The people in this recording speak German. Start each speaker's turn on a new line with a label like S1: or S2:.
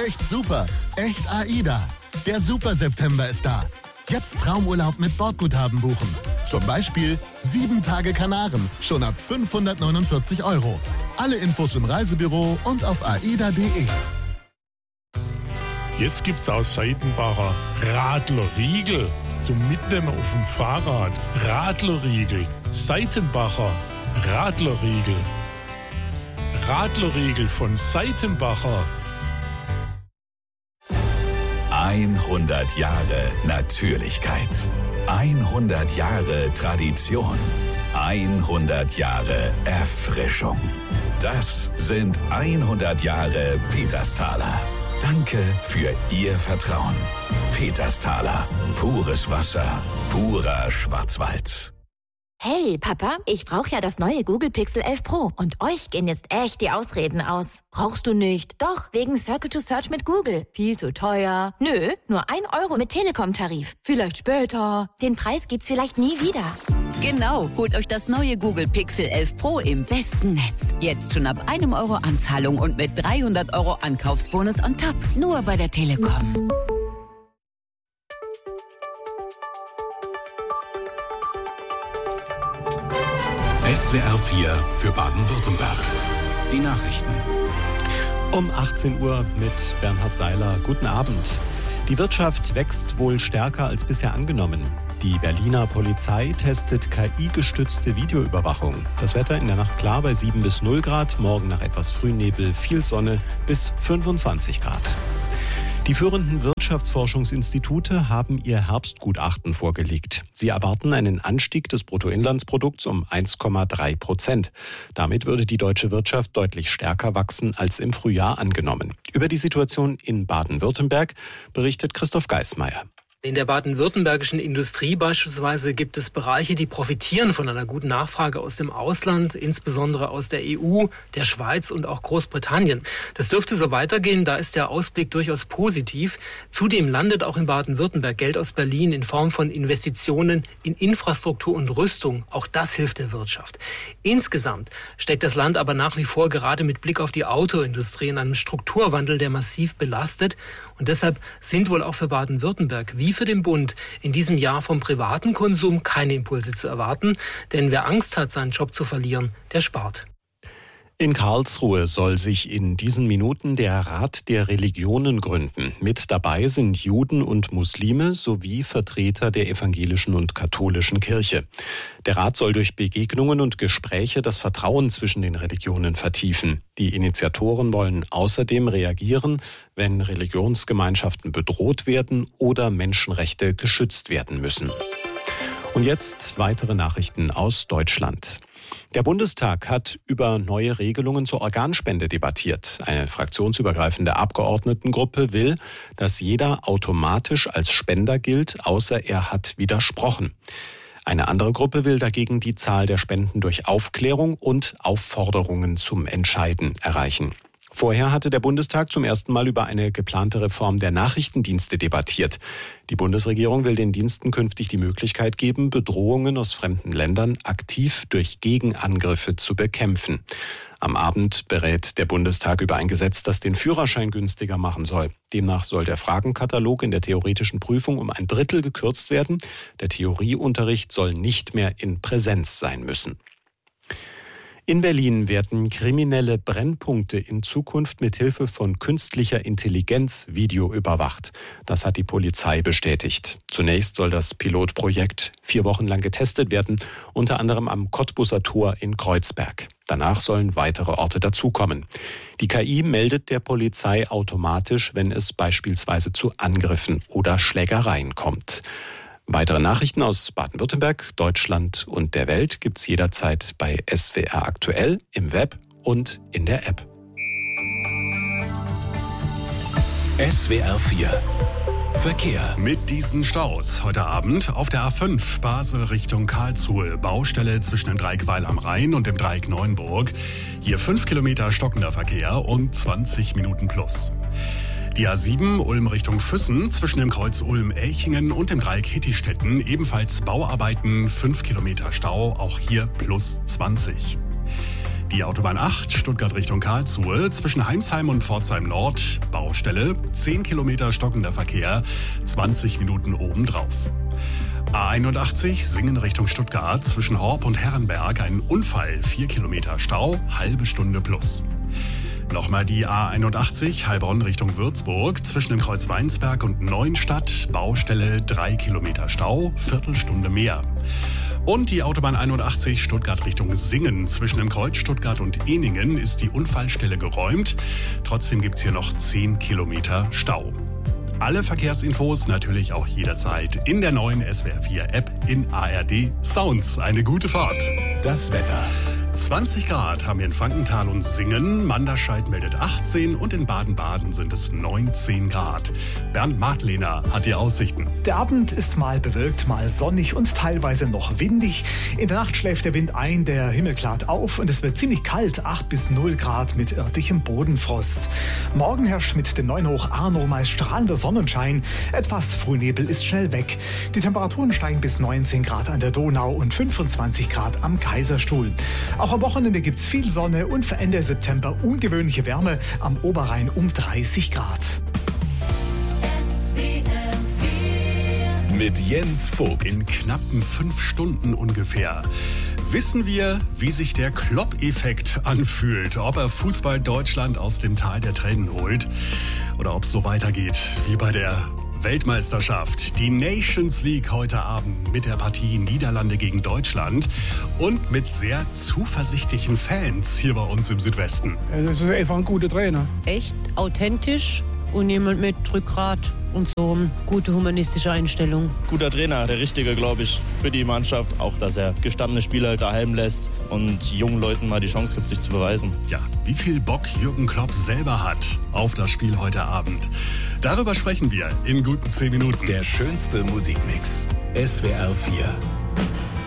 S1: echt super. Echt AIDA. Der Super September ist da. Jetzt Traumurlaub mit Bordguthaben buchen. Zum Beispiel 7 Tage Kanaren, schon ab 549 €. Alle Infos im Reisebüro und auf aida.de.
S2: Jetzt gibt's aus Seitenbacher Radlerriegel zum Mitnehmen auf dem Fahrrad. Radlerriegel, Seitenbacher Radlerriegel. Radlerriegel von Seitenbacher.
S3: 100 Jahre Natürlichkeit. 100 Jahre Tradition. 100 Jahre Erfrischung. Das sind 100 Jahre Petersthaler. Danke für Ihr Vertrauen. Petersthaler. Pures Wasser. Purer Schwarzwald.
S4: Hey, Papa, ich brauche ja das neue Google Pixel 11 Pro. Und euch gehen jetzt echt die Ausreden aus. Brauchst du nicht? Doch, wegen Circle to Search mit Google. Viel zu teuer. Nö, nur 1 € mit Telekom-Tarif. Vielleicht später. Den Preis gibt's vielleicht nie wieder.
S5: Genau, holt euch das neue Google Pixel 11 Pro im besten Netz. Jetzt schon ab 1 € Anzahlung und mit 300 € Ankaufsbonus on top. Nur bei der Telekom.
S6: SWR 4 für Baden-Württemberg. Die Nachrichten.
S7: Um 18 Uhr mit Bernhard Seiler. Guten Abend. Die Wirtschaft wächst wohl stärker als bisher angenommen. Die Berliner Polizei testet KI-gestützte Videoüberwachung. Das Wetter in der Nacht klar bei 7 bis 0 Grad. Morgen nach etwas Frühnebel viel Sonne bis 25 Grad. Die führenden Wirtschaftsforschungsinstitute haben ihr Herbstgutachten vorgelegt. Sie erwarten einen Anstieg des Bruttoinlandsprodukts um 1,3%. Damit würde die deutsche Wirtschaft deutlich stärker wachsen als im Frühjahr angenommen. Über die Situation in Baden-Württemberg berichtet Christoph Geismeier.
S8: In der baden-württembergischen Industrie beispielsweise gibt es Bereiche, die profitieren von einer guten Nachfrage aus dem Ausland, insbesondere aus der EU, der Schweiz und auch Großbritannien. Das dürfte so weitergehen, da ist der Ausblick durchaus positiv. Zudem landet auch in Baden-Württemberg Geld aus Berlin in Form von Investitionen in Infrastruktur und Rüstung. Auch das hilft der Wirtschaft. Insgesamt steckt das Land aber nach wie vor gerade mit Blick auf die Autoindustrie in einem Strukturwandel, der massiv belastet. Und deshalb sind wohl auch für Baden-Württemberg wie für den Bund in diesem Jahr vom privaten Konsum keine Impulse zu erwarten. Denn wer Angst hat, seinen Job zu verlieren, der spart.
S7: In Karlsruhe soll sich in diesen Minuten der Rat der Religionen gründen. Mit dabei sind Juden und Muslime sowie Vertreter der evangelischen und katholischen Kirche. Der Rat soll durch Begegnungen und Gespräche das Vertrauen zwischen den Religionen vertiefen. Die Initiatoren wollen außerdem reagieren, wenn Religionsgemeinschaften bedroht werden oder Menschenrechte geschützt werden müssen. Und jetzt weitere Nachrichten aus Deutschland. Der Bundestag hat über neue Regelungen zur Organspende debattiert. Eine fraktionsübergreifende Abgeordnetengruppe will, dass jeder automatisch als Spender gilt, außer er hat widersprochen. Eine andere Gruppe will dagegen die Zahl der Spenden durch Aufklärung und Aufforderungen zum Entscheiden erreichen. Vorher hatte der Bundestag zum ersten Mal über eine geplante Reform der Nachrichtendienste debattiert. Die Bundesregierung will den Diensten künftig die Möglichkeit geben, Bedrohungen aus fremden Ländern aktiv durch Gegenangriffe zu bekämpfen. Am Abend berät der Bundestag über ein Gesetz, das den Führerschein günstiger machen soll. Demnach soll der Fragenkatalog in der theoretischen Prüfung um 1/3 gekürzt werden. Der Theorieunterricht soll nicht mehr in Präsenz sein müssen. In Berlin werden kriminelle Brennpunkte in Zukunft mit Hilfe von künstlicher Intelligenz videoüberwacht. Das hat die Polizei bestätigt. Zunächst soll das Pilotprojekt 4 Wochen lang getestet werden, unter anderem am Kottbusser Tor in Kreuzberg. Danach sollen weitere Orte dazukommen. Die KI meldet der Polizei automatisch, wenn es beispielsweise zu Angriffen oder Schlägereien kommt. Weitere Nachrichten aus Baden-Württemberg, Deutschland und der Welt gibt's jederzeit bei SWR aktuell, im Web und in der App.
S6: SWR 4 Verkehr. Mit diesen Staus heute Abend auf der A5 Basel Richtung Karlsruhe. Baustelle zwischen dem Dreieck Weil am Rhein und dem Dreieck Neuenburg. Hier 5 Kilometer stockender Verkehr und 20 Minuten plus. Die A7 Ulm Richtung Füssen zwischen dem Kreuz Ulm-Elchingen und dem Dreieck Hittistetten ebenfalls Bauarbeiten, 5 Kilometer Stau, auch hier plus 20. Die Autobahn 8 Stuttgart Richtung Karlsruhe zwischen Heimsheim und Pforzheim Nord, Baustelle, 10 Kilometer stockender Verkehr, 20 Minuten obendrauf. A81 Singen Richtung Stuttgart zwischen Horb und Herrenberg ein Unfall, 4 Kilometer Stau, halbe Stunde plus. Nochmal die A81 Heilbronn Richtung Würzburg zwischen dem Kreuz Weinsberg und Neuenstadt, Baustelle, 3 Kilometer Stau, Viertelstunde mehr. Und die Autobahn 81 Stuttgart Richtung Singen zwischen dem Kreuz Stuttgart und Ehningen ist die Unfallstelle geräumt. Trotzdem gibt's hier noch 10 Kilometer Stau. Alle Verkehrsinfos natürlich auch jederzeit in der neuen SWR4-App in ARD Sounds. Eine gute Fahrt.
S3: Das Wetter.
S6: 20 Grad haben wir in Frankenthal und Singen, Manderscheid meldet 18 und in Baden-Baden sind es 19 Grad. Bernd Madlener hat die Aussichten.
S9: Der Abend ist mal bewölkt, mal sonnig und teilweise noch windig. In der Nacht schläft der Wind ein, der Himmel klart auf und es wird ziemlich kalt, 8 bis 0 Grad mit örtlichem Bodenfrost. Morgen herrscht mit dem 9 hoch Arno meist strahlender Sonnenschein. Etwas Frühnebel ist schnell weg. Die Temperaturen steigen bis 19 Grad an der Donau und 25 Grad am Kaiserstuhl. Auch am Wochenende gibt's viel Sonne und für Ende September ungewöhnliche Wärme, am Oberrhein um 30 Grad.
S3: Mit Jens Vogt.
S6: In knappen 5 Stunden ungefähr wissen wir, wie sich der Klopp-Effekt anfühlt. Ob er Fußball Deutschland aus dem Tal der Tränen holt oder ob es so weitergeht wie bei der Weltmeisterschaft. Die Nations League heute Abend mit der Partie Niederlande gegen Deutschland und mit sehr zuversichtlichen Fans hier bei uns im Südwesten.
S10: Das ist einfach ein guter Trainer.
S11: Echt authentisch und jemand mit Rückgrat und so eine gute humanistische Einstellung.
S12: Guter Trainer, der Richtige, glaube ich, für die Mannschaft. Auch, dass er gestandene Spieler daheim lässt und jungen Leuten mal die Chance gibt, sich zu beweisen.
S6: Ja, wie viel Bock Jürgen Klopp selber hat auf das Spiel heute Abend. Darüber sprechen wir in guten 10 Minuten.
S3: Der schönste Musikmix. SWR 4.